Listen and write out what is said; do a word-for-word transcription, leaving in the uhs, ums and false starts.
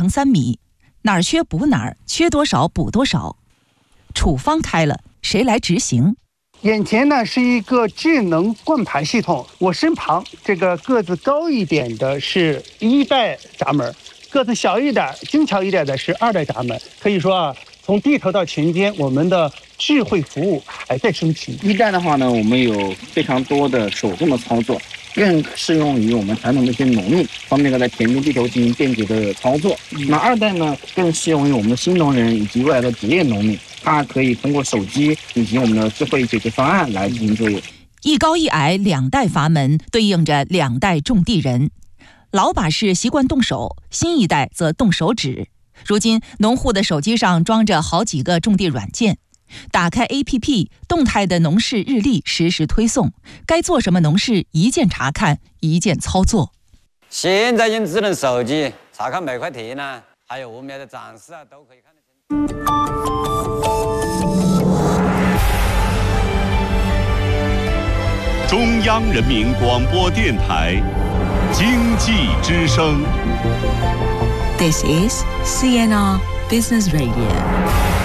乘三米，哪儿缺补哪儿，缺多少补多少。处方开了，谁来执行？ 眼前呢是一个智能灌排系统，我身旁这个个子高一点的是一代闸门，个子小一点、精巧一点的是二代闸门。可以说啊，从地头到前肩，我们的智慧服务还在升级。 一代的话呢，我们有非常多的手动的操作，更适用于我们传统的一些农民，方便在田间地头进行便捷的操作。那二代呢，更适用于我们的新农人以及未来的职业农民，它可以通过手机以及我们的智慧解决方案来进行作业。 一高一矮两代阀门对应着两代种地人，老把式习惯动手，新一代则动手指。如今农户的手机上装着好几个种地软件，打开 A P P， 动态的农事日历实时推送，该做什么农事一键查看，一键操作。 现在用智能手机查看每块田呢，还有物苗的长势啊，都可以看得清。 中央人民广播电台经济之声。 This is C N R Business Radio.